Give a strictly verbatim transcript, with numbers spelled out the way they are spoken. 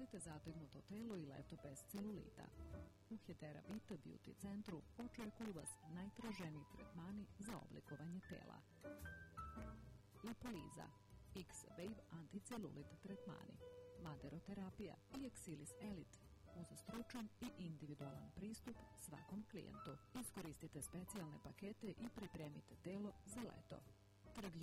želite zategnuto telo i leto bez celulita. U Hetera Vita Beauty centru očekuju vas najtraženiji tretmani za oblikovanje tela. Lipoliza, X-Wave anticelulit tretmani, maderoterapija i Exilis Elite uz stručan i individualan pristup svakom klijentu. Iskoristite specijalne pakete i pripremite telo za leto. Trg